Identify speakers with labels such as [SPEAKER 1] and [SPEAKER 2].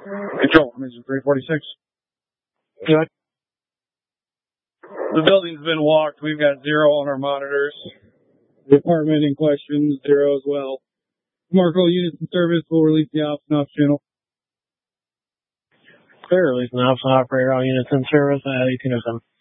[SPEAKER 1] Control, Mission 346.
[SPEAKER 2] Good.
[SPEAKER 1] The building's been walked. We've got 0 on our monitors. The apartment in question, 0 as well. Marco units in service will release the ops and off channel.
[SPEAKER 2] Clear, release an ops and operator, all units in service at 1807.